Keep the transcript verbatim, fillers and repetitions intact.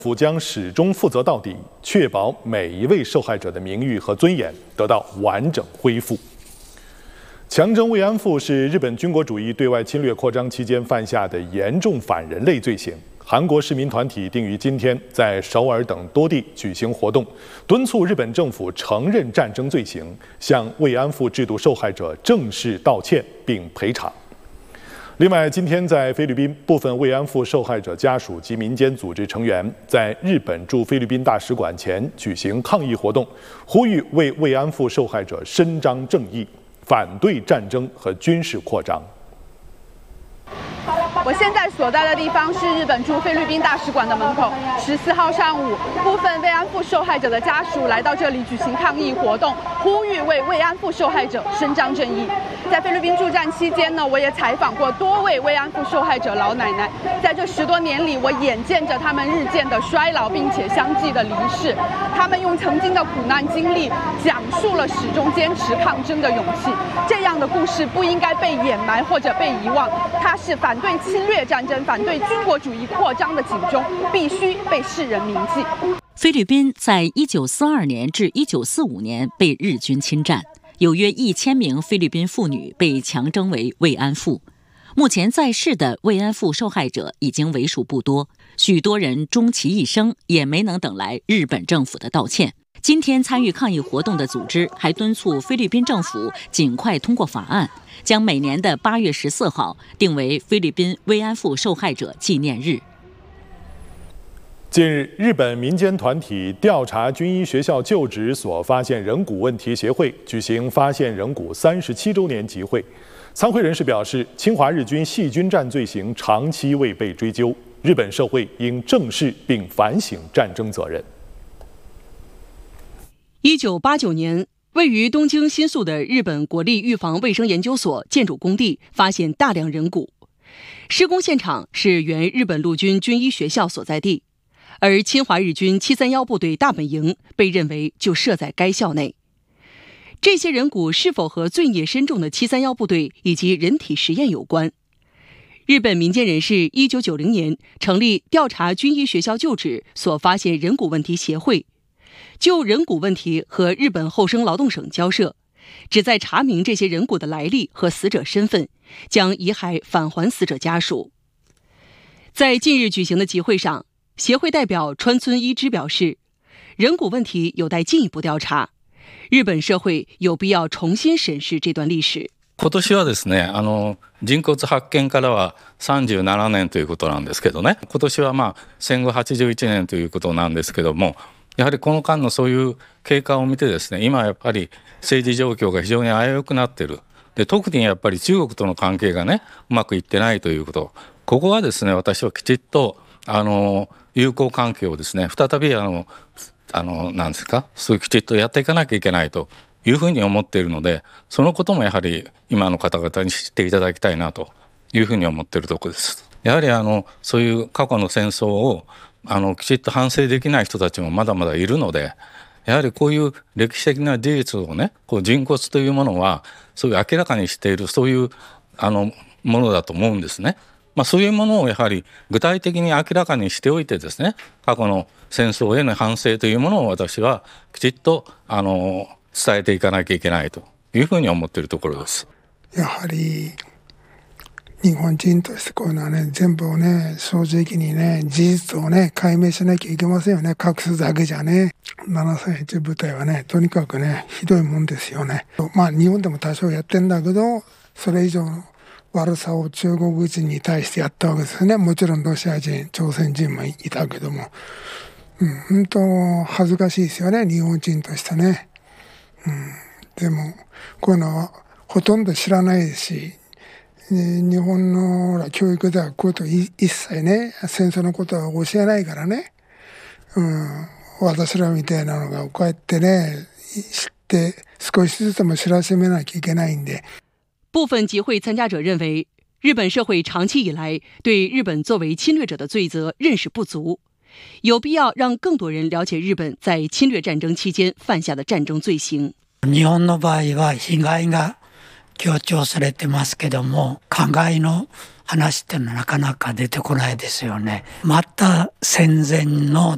府将始终负责到底，确保每一位受害者的名誉和尊严得到完整恢复。强征慰安妇是日本军国主义对外侵略扩张期间犯下的严重反人类罪行。韩国市民团体定于今天在首尔等多地举行活动，敦促日本政府承认战争罪行，向慰安妇制度受害者正式道歉并赔偿。另外，今天在菲律宾，部分慰安妇受害者家属及民间组织成员在日本驻菲律宾大使馆前举行抗议活动，呼吁为慰安妇受害者伸张正义，反对战争和军事扩张。 我现在所在的地方是日本驻菲律宾大使馆的门口。十四号上午，部分慰安妇受害者的家属来到这里举行抗议活动，呼吁为慰安妇受害者伸张正义。在菲律宾驻站期间呢，我也采访过多位慰安妇受害者老奶奶。在这十多年里，我眼见着他们日渐的衰老，并且相继的离世。他们用曾经的苦难经历，讲述了始终坚持抗争的勇气。这样的故事不应该被掩埋或者被遗忘，它是反对侵略战争、反对军国主义扩张的警钟，必须被世人铭记。 菲律宾在一九四二年至一九四五年被日军侵占，有约一千名菲律宾妇女被强征为慰安妇。目前在世的慰安妇受害者已经为数不多，许多人终其一生也没能等来日本政府的道歉。今天参与抗议活动的组织还敦促菲律宾政府尽快通过法案，将每年的八月十四号定为菲律宾慰安妇受害者纪念日。 近日，日本民间团体调查军医学校就职所发现人骨问题协会举行发现人骨三十七周年集会。参会人士表示，侵华日军细菌战罪行长期未被追究，日本社会应正视并反省战争责任。 一九八九年，位于东京新宿的日本国立预防卫生研究所建筑工地发现大量人骨，施工现场是原日本陆军军医学校所在地，而侵华日军七三一部队大本营被认为就设在该校内。这些人骨是否和罪孽深重的七三一部队以及人体实验有关？日本民间人士一九九零年成立调查军医学校旧址所发现人骨问题协会，就人骨问题和日本厚生劳动省交涉，旨在查明这些人骨的来历和死者身份，将遗骸返还死者家属。在近日举行的集会上，协会代表川村一之表示，人骨问题有待进一步调查，日本社会有必要重新审视这段历史。 今年はですね、あの人骨発見からはさんじゅうななねんということなんですけどね、今年はまあ戦後はちじゅういちねんということなんですけども、やはりこの間のそういう経過を見てですね、今やっぱり政治状況が非常に危うくなっている。で、特にやっぱり中国との関係がね、うまくいってないということ。ここはですね、私はきちっとあの友好関係をですね、再びあのあのなんですか、そういうきちっとやっていかなきゃいけないというふうに思っているので、そのこともやはり今の方々に知っていただきたいなというふうに思っているところです。やはりあのそういう過去の戦争をあのきちっと反省できない人たちもまだまだいるので、やはりこういう歴史的な事実をね、こう人骨というものはそういう明らかにしている、そういうあのものだと思うんですね。まあ、そういうものをやはり具体的に明らかにしておいてですね、過去の戦争への反省というものを私はきちっとあの伝えていかなきゃいけないというふうに思っているところです。 やはり日本人としてこういうのはね、全部をね、正直にね、事実をね、解明しなきゃいけませんよね。隠すだけじゃね。ななさんいち部隊はね、とにかくね、ひどいもんですよね。まあ日本でも多少やってんだけど、それ以上の悪さを中国人に対してやったわけですね。もちろんロシア人、朝鮮人もいたけども。うん、本当恥ずかしいですよね、日本人としてね。うん、でも、こういうのはほとんど知らないですし、日本の教育ではこういうこと一切ね、戦争のことは教えないからね。うん、私らみたいなのがこうやってね、知って少しずつも知らしめなきゃいけないんで。 部分集会参加者认为，日本社会长期以来对日本作为侵略者的罪责认识不足，有必要让更多人了解日本在侵略战争期间犯下的战争罪行。 日本の場合は被害が強調されてますけども、加害の話ってのはなかなか出てこないですよね。また戦前の